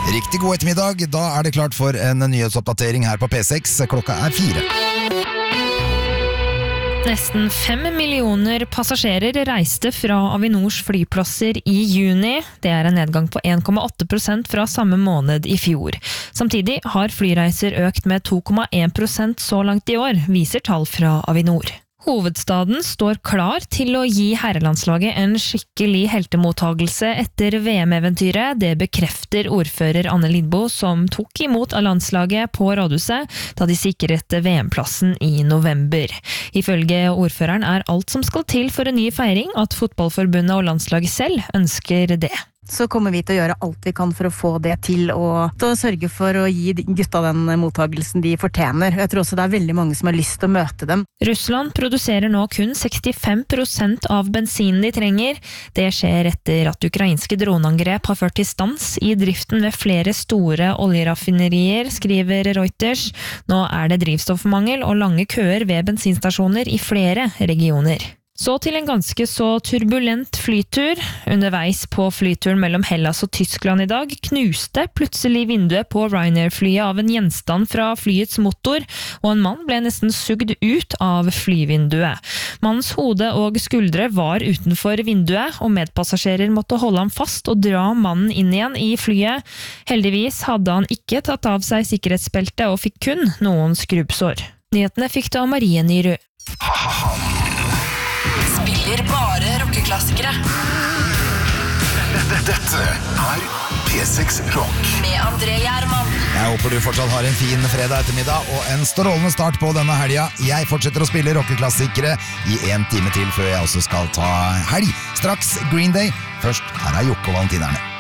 Riktig god ettermiddag, da det klart for en nyhetsoppdatering her på P6. Klokka 4. Nesten 5 millioner passasjerer reiste fra Avinors flyplasser i juni. Det en nedgang på 1,8% fra samme måned i fjor. Samtidig har flyreiser økt med 2,1% så langt i år, viser tall fra Avinor. Hovedstaden står klar til å gi herrelandslaget en skikkelig heltemottagelse etter VM-eventyret. Det bekrefter ordfører Anne Lidbo, som tok imot av landslaget på rådhuset da de sikret VM-plassen i november. Ifølge ordføreren alt som skal til for en ny feiring at fotballforbundet og landslaget selv ønsker det. Så kommer vi til å gjøre alt vi kan for å få det til og sørge for å gi gutta den mottagelsen de fortjener. Jeg tror også det veldig mange som har lyst til å møte dem. Russland produserer nå kun 65% av bensinen de trenger. Det skjer etter at ukrainske droneangrep har ført til stans i driften ved flere store oljeraffinerier, skriver Reuters. Nå det drivstoffmangel og lange køer ved bensinstasjoner i flere regioner. Så til en ganske så turbulent flytur. Underveis på flyturen mellom Hellas og Tyskland i dag knuste plutselig vinduet på Ryanair-flyet av en gjenstand fra flyets motor, og en mann ble nesten sugd ut av flyvinduet. Mannens hode og skuldre var utenfor vinduet, og medpassasjerer måtte holde ham fast og dra mannen inn igjen i flyet. Heldigvis hadde han ikke tatt av seg sikkerhetsbeltet og fikk kun noen skrubbsår. Nyhetene fikk du av Marie Nyrud. Spiller bare rockeklassikere. Dette P6 Rock med André Gjerman. Jeg håper du fortsatt har en fin fredag ettermiddag og en strålende start på denne helga. Jeg fortsetter å spille rockeklassikere i 1 time til før jeg også skal ta helg. Straks Green Day. Først her Jokke og Valentinerne.